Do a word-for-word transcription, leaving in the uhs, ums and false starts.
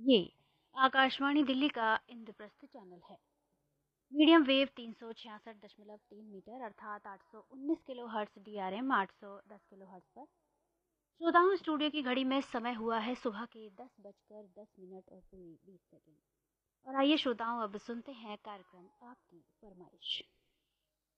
ये आकाशवाणी दिल्ली का इंद्रप्रस्थ चैनल है। मीडियम वेव तीन सौ छियासठ दशमलव तीन मीटर अर्थात आठ सौ उन्नीस kilo hertz D R M आठ सौ दस किलो हर्ट्स पर। श्रोताओं, स्टूडियो की घड़ी में समय हुआ है सुबह के दस बजकर दस मिनट और पूरी बीस सेकेंड। और आइए श्रोताओं, अब सुनते हैं कार्यक्रम आपकी फरमाइश।